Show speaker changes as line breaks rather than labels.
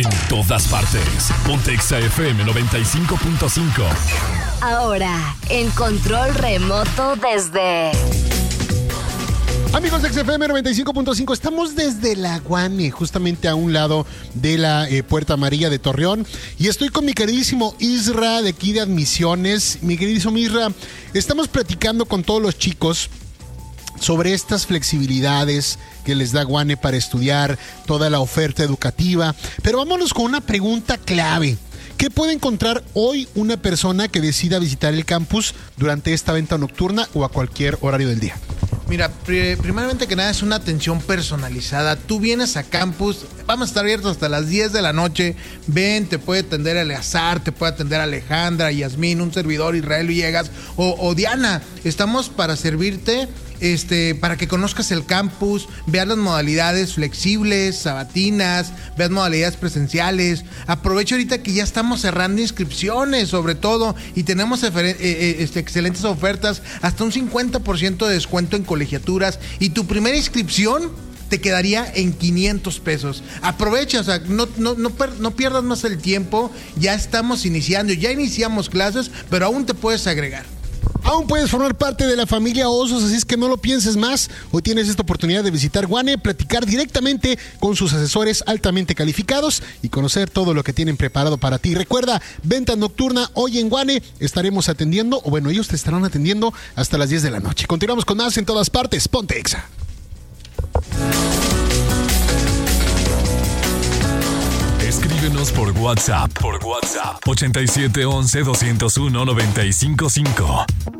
En todas partes. Ponte Exa FM 95.5.
Ahora, en control remoto desde...
Amigos de XFM 95.5, estamos desde la Guane, justamente a un lado de la Puerta Amarilla de Torreón. Y estoy con mi queridísimo Isra de aquí de Admisiones. Mi queridísimo Isra, estamos platicando con todos los chicos sobre estas flexibilidades que les da Guane para estudiar, toda la oferta educativa. Pero vámonos con una pregunta clave. ¿Qué puede encontrar hoy una persona que decida visitar el campus durante esta venta nocturna o a cualquier horario del día?
Mira, primeramente que nada es una atención personalizada. Tú vienes a campus, vamos a estar abiertos hasta las 10 de la noche. Ven, te puede atender Eleazar, te puede atender Alejandra, Yasmín, un servidor, Israel Villegas o Diana. Estamos para servirte, para que conozcas el campus, veas las modalidades flexibles, sabatinas, veas modalidades presenciales. Aprovecha ahorita que ya estamos cerrando inscripciones, sobre todo, y tenemos excelentes ofertas, hasta un 50% de descuento en colegiaturas, y tu primera inscripción te quedaría en 500 pesos. Aprovecha, o sea, no pierdas más el tiempo. Ya estamos iniciando, ya iniciamos clases, pero aún te puedes agregar.
Aún puedes formar parte de la familia Osos, así es que no lo pienses más. Hoy tienes esta oportunidad de visitar Guane, platicar directamente con sus asesores altamente calificados y conocer todo lo que tienen preparado para ti. Recuerda, venta nocturna hoy en Guane. Estaremos atendiendo, o bueno, ellos te estarán atendiendo hasta las 10 de la noche. Continuamos con más en todas partes. Ponte Exa.
Escríbenos por WhatsApp. 8711-201-955.